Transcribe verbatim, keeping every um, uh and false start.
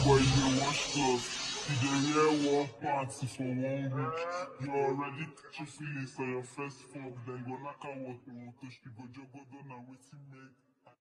boy dey wash cloth. You dey wear one party for one week. You already catch feelings for your first fuck. Then go knock out what you want to. You go jogo down and waiting make